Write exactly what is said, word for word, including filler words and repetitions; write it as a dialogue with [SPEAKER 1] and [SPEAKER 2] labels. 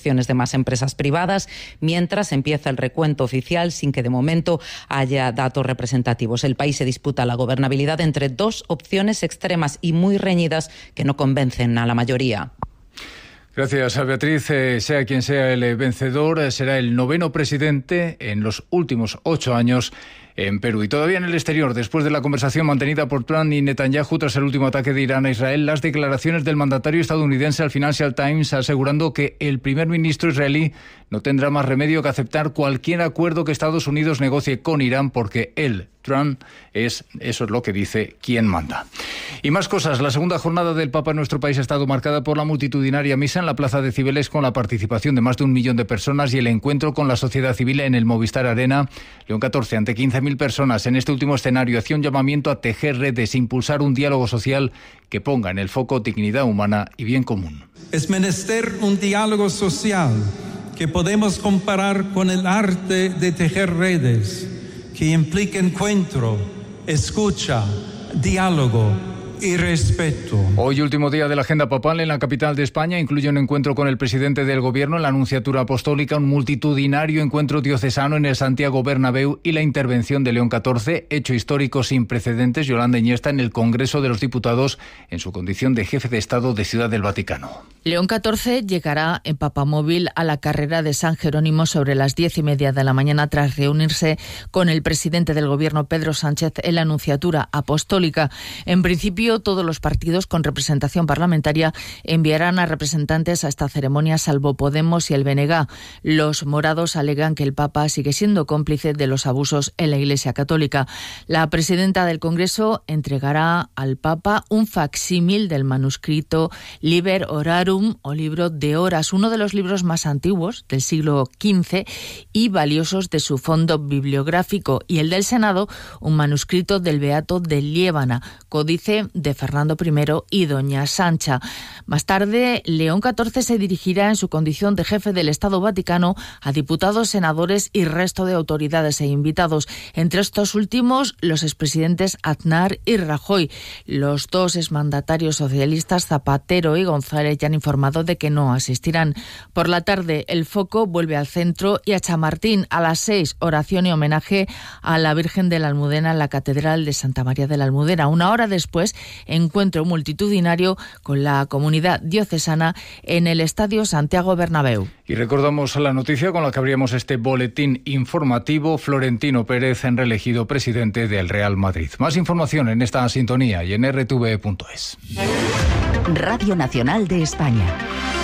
[SPEAKER 1] acciones de más empresas privadas, mientras empieza el recuento oficial sin que de momento haya datos representativos. El país se disputa la gobernabilidad entre dos opciones extremas y muy reñidas que no convencen a la mayoría.
[SPEAKER 2] Gracias, Beatriz. Eh, sea quien sea el vencedor, eh, será el noveno presidente en los últimos ocho años en Perú. Y todavía en el exterior, después de la conversación mantenida por Trump y Netanyahu tras el último ataque de Irán a Israel, las declaraciones del mandatario estadounidense al Financial Times asegurando que el primer ministro israelí no tendrá más remedio que aceptar cualquier acuerdo que Estados Unidos negocie con Irán porque él, Trump, es, eso es lo que dice, quien manda. Y más cosas. La segunda jornada del Papa en nuestro país ha estado marcada por la multitudinaria misa en la Plaza de Cibeles con la participación de más de un millón de personas y el encuentro con la sociedad civil en el Movistar Arena. León catorce, ante quince mil personas en este último escenario, hacía un llamamiento a tejer redes, impulsar un diálogo social que ponga en el foco dignidad humana y bien común.
[SPEAKER 3] Es menester un diálogo social que podemos comparar con el arte de tejer redes, que implica encuentro, escucha, diálogo y respeto.
[SPEAKER 2] Hoy, último día de la agenda papal en la capital de España, incluye un encuentro con el presidente del gobierno en la Anunciatura Apostólica, un multitudinario encuentro diocesano en el Santiago Bernabéu y la intervención de León catorce, hecho histórico sin precedentes, Yolanda Iniesta, en el Congreso de los Diputados en su condición de jefe de Estado de Ciudad del Vaticano.
[SPEAKER 4] León catorce llegará en papamóvil a la carrera de San Jerónimo sobre las diez y media de la mañana tras reunirse con el presidente del gobierno, Pedro Sánchez, en la Anunciatura Apostólica. En principio, todos los partidos con representación parlamentaria enviarán a representantes a esta ceremonia, salvo Podemos y el B N G. Los morados alegan que el Papa sigue siendo cómplice de los abusos en la Iglesia Católica. La presidenta del Congreso entregará al Papa un facsímil del manuscrito Liber Orarum, o libro de horas, uno de los libros más antiguos del siglo quince y valiosos de su fondo bibliográfico, y el del Senado, un manuscrito del Beato de Liébana, códice de Fernando primero y Doña Sancha. Más tarde, León catorce se dirigirá en su condición de jefe del Estado Vaticano a diputados, senadores y resto de autoridades e invitados. Entre estos últimos, los expresidentes Aznar y Rajoy. Los dos exmandatarios socialistas, Zapatero y González, ya han informado de que no asistirán. Por la tarde, el foco vuelve al centro y a Chamartín. A las seis, oración y homenaje a la Virgen de la Almudena en la Catedral de Santa María de la Almudena. Una hora después, encuentro multitudinario con la comunidad diocesana en el Estadio Santiago Bernabéu.
[SPEAKER 2] Y recordamos la noticia con la que abríamos este boletín informativo: Florentino Pérez en reelegido presidente del Real Madrid. Más información en esta sintonía y en erre te ve punto es.
[SPEAKER 5] Radio Nacional de España.